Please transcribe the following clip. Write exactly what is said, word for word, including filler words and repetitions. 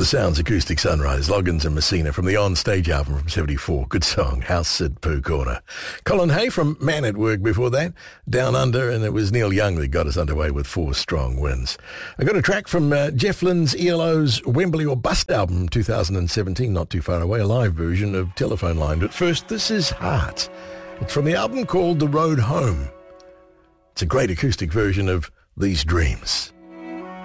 The Sounds Acoustic Sunrise, Loggins and Messina from the On-Stage album from seventy-four. Good song, House Sid Pooh Corner. Colin Hay from Man at Work before that, Down Under, and it was Neil Young that got us underway with Four Strong Winds. I got a track from uh, Jeff Lynne's E L O's Wembley or Bust album, two thousand seventeen, not too far away, a live version of Telephone Line. But first, this is Heart. It's from the album called The Road Home. It's a great acoustic version of These Dreams.